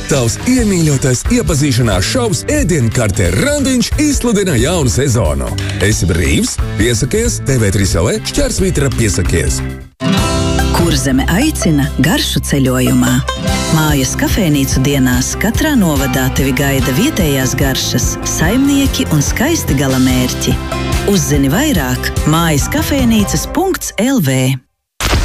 Tavs iemīļotais iepazīšanās šovs ēdienkartē Randiņš izsludina jaunu sezonu. Esi brīvs? Piesakies TV3 LV / piesakies. Kurzeme aicina garšu ceļojumā. Mājas kafejnīcu dienās katrā novadā tevi gaida vietējās garšas, saimnieki un skaisti galamērķi. Uzzini vairāk mājaskafejnīcas.lv.